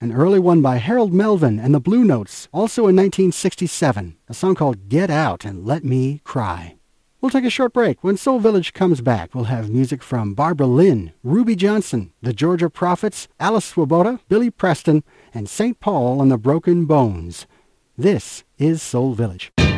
An early one by Harold Melvin and the Blue Notes, also in 1967, a song called Get Out and Let Me Cry. We'll take a short break. When Soul Village comes back, we'll have music from Barbara Lynn, Ruby Johnson, the Georgia Prophets, Alice Swoboda, Billy Preston, and St. Paul and the Broken Bones. This is Soul Village.